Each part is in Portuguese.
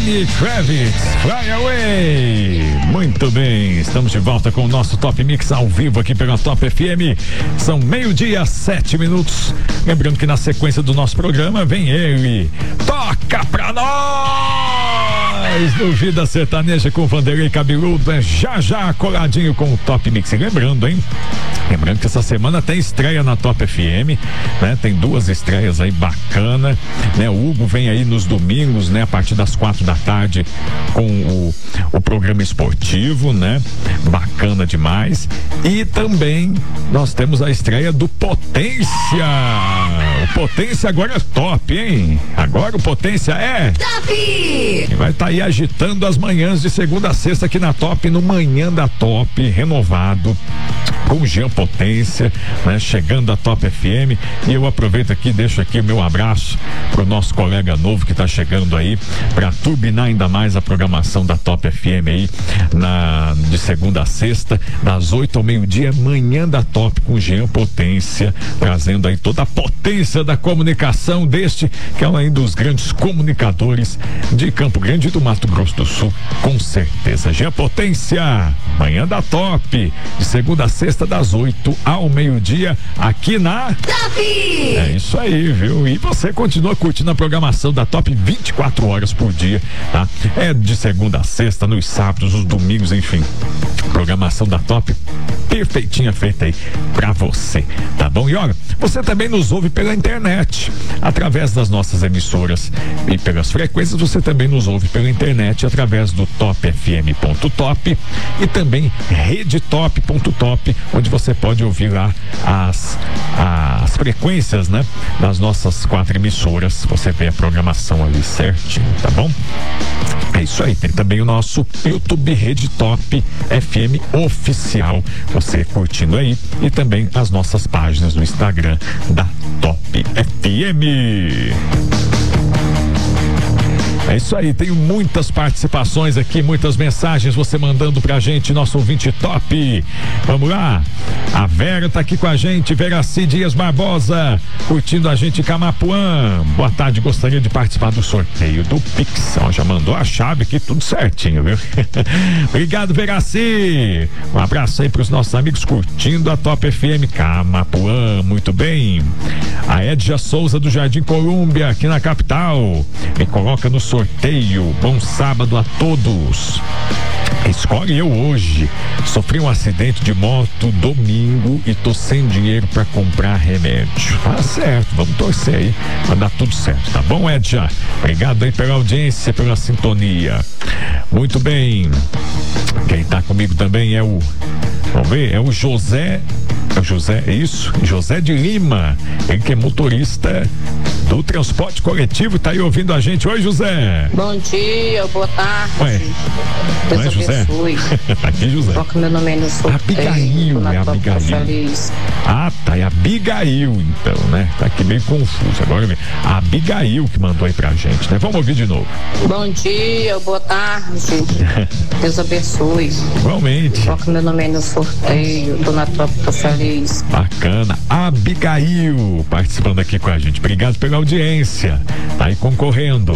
Lenny Kravitz, Fly Away. Muito bem, estamos de volta com o nosso Top Mix ao vivo aqui pela Top FM. São 12:07. Lembrando que na sequência do nosso programa vem ele. Toca pra nós! No Vida Sertaneja com Vanderlei Cabeludo, já coladinho com o Top Mix. Lembrando que essa semana tem estreia na Top FM, né? Tem 2 estreias aí bacana, né? O Hugo vem aí nos domingos, né? A partir das 4 da tarde com o programa esportivo, né? Bacana demais. E também nós temos a estreia do Potência. O Potência agora é top, hein? Agora o Potência é top! E vai estar aí agitando as manhãs de segunda a sexta aqui na Top, no Manhã da Top, renovado, com o Jean Potência, né? Chegando a Top FM. E eu aproveito aqui, deixo aqui o meu abraço pro nosso colega novo que tá chegando aí, para turbinar ainda mais a programação da Top FM aí, de segunda a sexta, das 8 ao meio-dia, Manhã da Top com Jean Potência, trazendo aí toda a potência da comunicação deste, que é um dos grandes comunicadores de Campo Grande e do Mato Grosso do Sul, com certeza. Jean Potência, Manhã da Top, de segunda a sexta, das 8 ao meio-dia, aqui na Top! É isso aí, viu? E você continua curtindo a programação da Top 24 horas por dia, tá? É de segunda a sexta, nos sábados, nos domingos, enfim. Programação da Top perfeitinha feita aí pra você, tá bom? E olha, você também nos ouve pela internet, através das nossas emissoras e pelas frequências. Você também nos ouve pela internet através do topfm.top e também redetop.top, onde você pode ouvir lá as frequências, né? Das nossas 4 emissoras. Você vê a programação ali certinho, tá bom? É isso aí. Tem também o nosso YouTube Rede Top FM Oficial, você curtindo aí, e também as nossas páginas no Instagram da Top FM. É isso aí, tenho muitas participações aqui, muitas mensagens você mandando pra gente, nosso ouvinte top. Vamos lá, a Vera tá aqui com a gente, Veraci Dias Barbosa, curtindo a gente em Camapuã. Boa tarde, gostaria de participar do sorteio do Pix. Ó, já mandou a chave aqui, tudo certinho, viu? Obrigado, Veraci. Um abraço aí pros nossos amigos curtindo a Top FM Camapuã, muito bem. A Edja Souza do Jardim Colúmbia, aqui na capital, me coloca no sorteio. Bom sábado a todos. Escolhe eu hoje. Sofri um acidente de moto domingo e tô sem dinheiro pra comprar remédio. Tá certo, vamos torcer aí, vai dar tudo certo, tá bom, Edja? Obrigado aí pela audiência, pela sintonia. Muito bem. Quem tá comigo também é o, vamos ver, é o José. É o José, é isso? José de Lima, ele que é motorista do transporte coletivo, tá aí ouvindo a gente. Oi, José. Bom dia, boa tarde. Ué, não é José? Aqui, José. Qual que é meu nome no sorteio? Abigail, é Abigail. Ah, tá, é Abigail, então, né? Tá aqui meio confuso. Agora, a Abigail que mandou aí pra gente, né? Vamos ouvir de novo. Bom dia, boa tarde. Deus abençoe. Igualmente. Qual que é meu nome no sorteio? Dona Top, tô feliz. Bacana. Abigail participando aqui com a gente. Obrigado pela audiência. Tá aí concorrendo.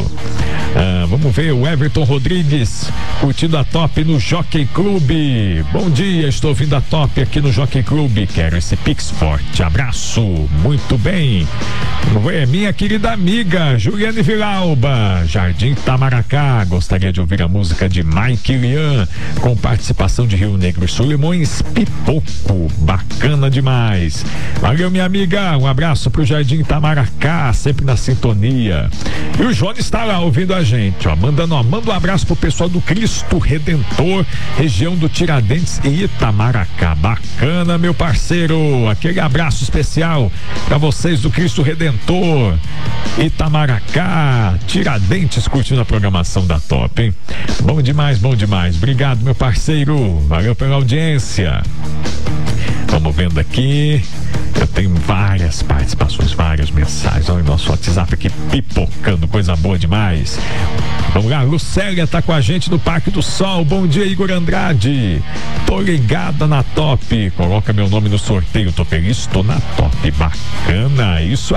Vamos ver o Everton Rodrigues curtindo a Top no Jockey Clube. Bom dia, estou ouvindo a Top aqui no Jockey Clube. Quero esse Pix forte. Abraço. Muito bem. Vamos ver, minha querida amiga Juliane Vilauba, Jardim Tamaracá. Gostaria de ouvir a música de Mike Lian com participação de Rio Negro e Solimões, Pipoco. Bacana demais. Valeu, minha amiga. Um abraço pro Jardim Tamaracá, sempre na sintonia. E o Jones está lá ouvindo a gente, ó, manda um abraço pro pessoal do Cristo Redentor, região do Tiradentes e Itamaracá. Bacana, meu parceiro. Aquele abraço especial para vocês do Cristo Redentor, Itamaracá, Tiradentes, curtindo a programação da Top, hein? Bom demais, bom demais. Obrigado, meu parceiro. Valeu pela audiência. Vamos vendo aqui. Eu tenho várias participações, várias mensagens. Olha o nosso WhatsApp aqui pipocando, coisa boa demais. Vamos lá, Lucélia tá com a gente no Parque do Sol. Bom dia, Igor Andrade. Tô ligada na Top. Coloca meu nome no sorteio. Tô feliz, tô na Top. Bacana, isso